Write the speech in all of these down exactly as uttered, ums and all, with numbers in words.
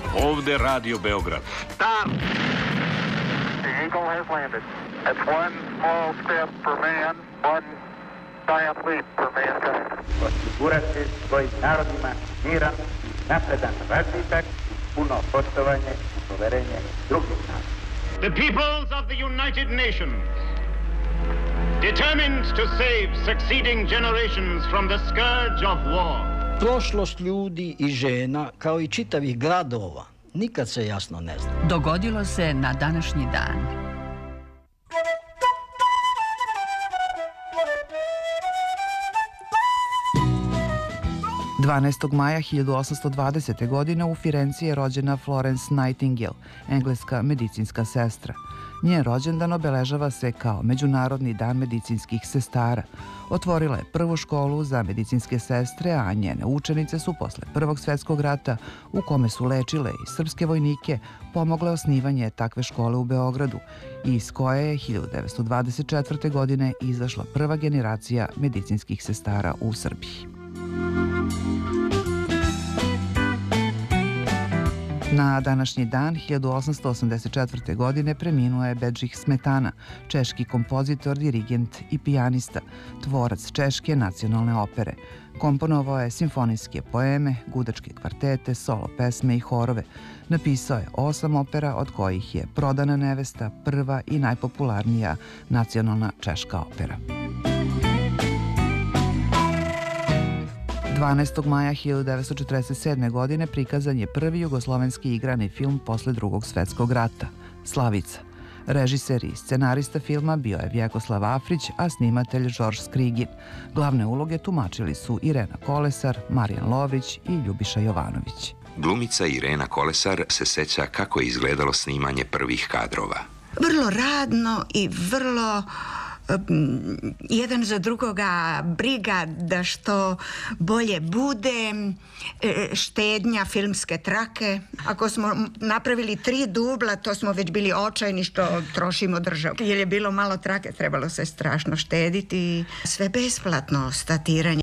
Ovde Radio Beograd. Stop! The Eagle has landed. That's one small step for man, one giant leap for mankind. Osigurati svojim narodima miran, napredan razvitak, puno poštovanje i poverenje drugih naroda. The peoples of the United Nations, determined to save succeeding generations from the scourge of war. Prošlost ljudi i žena, kao i čitavih gradova, nikad se jasno ne zna. Dogodilo se na današnji dan. dvanaestog maja hiljadu osamsto dvadesete. godine u Firenci je rođena Florence Nightingale, engleska medicinska sestra. Njen rođendan obeležava se kao Međunarodni dan medicinskih sestara. Otvorila je prvu školu za medicinske sestre, a njene učenice su posle Prvog svetskog rata, u kome su lečile i srpske vojnike, pomogle osnivanje takve škole u Beogradu, iz koje je hiljadu devetsto dvadeset četvrte. godine izašla prva generacija medicinskih sestara u Srbiji. Na današnji dan, hiljadu osamsto osamdeset četvrte. godine preminuo je Bedžih Smetana, češki kompozitor, dirigent i pijanista, tvorac češke nacionalne opere. Komponovao je simfonijske poeme, gudačke kvartete, solo pesme i horove. Napisao je osam opera, od kojih je Prodana nevesta prva i najpopularnija nacionalna češka opera. dvanaestog maja hiljadu devetsto četrdeset sedme. godine prikazan je prvi jugoslovenski igrani film posle Drugog svetskog rata, Slavica. Režiser i scenarista filma bio je Vjekoslav Afrić, a snimatelj Žorž Skrigin. Glavne uloge tumačili su Irena Kolesar, Marijan Lovrić i Ljubiša Jovanović. Glumica Irena Kolesar se seća kako je izgledalo snimanje prvih kadrova. Vrlo radno i vrlo jedan za drugoga briga da što bolje bude, štednja filmske trake. Ako smo napravili tri dubla, to smo već bili očajni što trošimo državu. Jer je bilo malo trake, trebalo se strašno štediti. Sve besplatno, statiranje.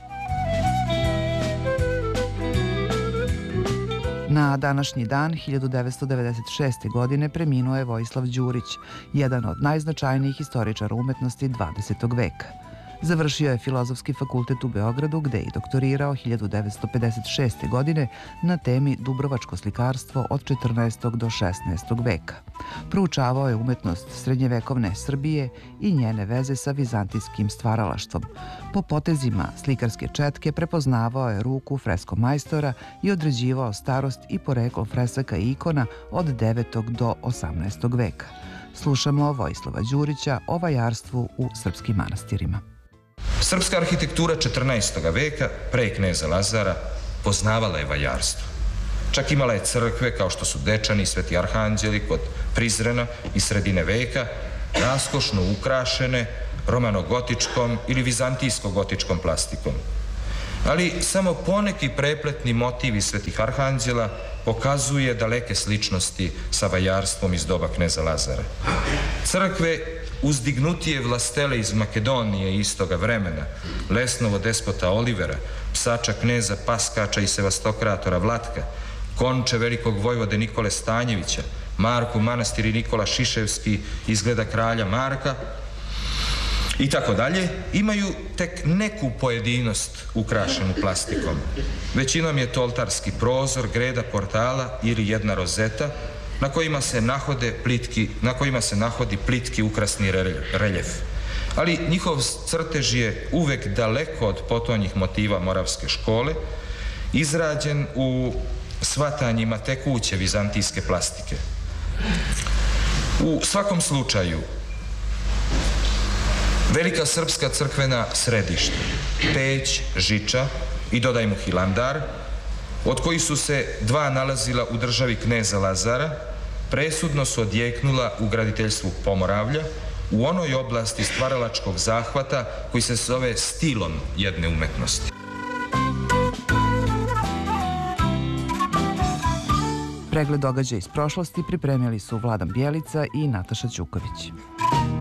Na današnji dan, hiljadu devetsto devedeset šeste. godine preminuo je Vojislav Đurić, jedan od najznačajnijih istoričara umetnosti dvadesetog veka. Završio je Filozofski fakultet u Beogradu, gde je i doktorirao hiljadu devetsto pedeset šeste. godine na temi Dubrovačko slikarstvo od četrnaestog do šesnaestog. veka. Proučavao je umetnost srednjevekovne Srbije i njene veze sa vizantijskim stvaralaštvom. Po potezima slikarske četke prepoznavao je ruku freskomajstora i određivao starost i poreklo fresaka i ikona od devetog do osamnaestog. veka. Slušamo Vojislava Đurića o vajarstvu u srpskim manastirima. Srpska arhitektura četrnaestog. veka, pre kneza Lazara, poznavala je vajarstvo. Čak imala je crkve kao što su Dečani i Sveti Arhanđeli kod Prizrena iz sredine veka, raskošno ukrašene romano-gotičkom ili vizantijsko-gotičkom plastikom. Ali samo poneki prepletni motivi Svetih Arhanđela pokazuje daleke sličnosti sa vajarstvom iz doba kneza Lazara. Crkve uzdignutije vlastele iz Makedonije istoga vremena, Lesnovo despota Olivera, psača kneza Paskača i sevastokratora Vlatka, konče velikog vojvode Nikole Stanjevića, Marku manastir i Nikola Šiševski izgleda kralja Marka i tako dalje, imaju tek neku pojedinost ukrašenu plastikom. Većinom je to oltarski prozor, greda portala ili jedna rozeta na kojima se nahode plitki, na kojima se nahodi plitki ukrasni reljef. Ali njihov crtež je uvek daleko od potonjih motiva moravske škole, izrađen u shvatanjima tekuće vizantijske plastike. U svakom slučaju, velika srpska crkvena središta, Peć, Žiča i dodajmo Hilandar, od kojih su se dva nalazila u državi kneza Lazara, presudno su odjeknula u graditeljstvu Pomoravlja, u onoj oblasti stvaralačkog zahvata koji se zove stilom jedne umetnosti. Pregled događaja iz prošlosti pripremili su Vladan Bjelica i Nataša Ćuković.